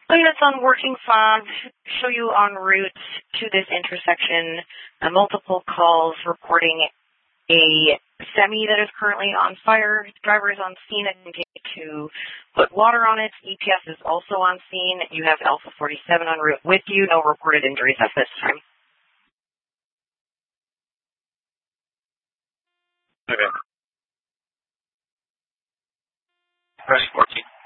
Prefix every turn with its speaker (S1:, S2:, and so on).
S1: Units on working fog show you en route to this intersection, multiple calls reporting a semi that is currently on fire. The driver is on scene and continue to put water on it. EPS is also on scene. You have Alpha 47 en route with you. No reported injuries at this time.
S2: Okay. Press 14.